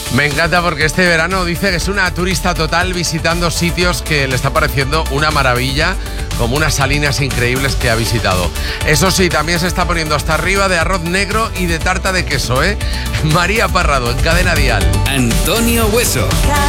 Me encanta porque este verano dice que es una turista total visitando sitios que le está pareciendo una maravilla, como unas salinas increíbles que ha visitado. Eso sí, también se está poniendo hasta arriba de arroz negro y de tarta de queso, ¿eh? María Parrado, en Cadena Dial. Antonio Hueso.